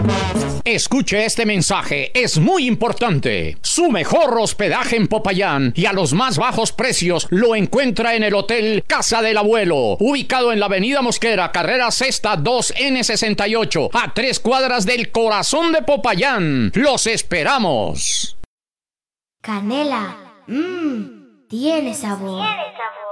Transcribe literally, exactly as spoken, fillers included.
Escuche este mensaje, es muy importante. Su mejor hospedaje en Popayán y a los más bajos precios lo encuentra en el Hotel Casa del Abuelo, ubicado en la Avenida Mosquera, carrera sexta dos ene sesenta y ocho, a tres cuadras del corazón de Popayán. ¡Los esperamos! Canela, mmm, tiene sabor. Tiene sabor.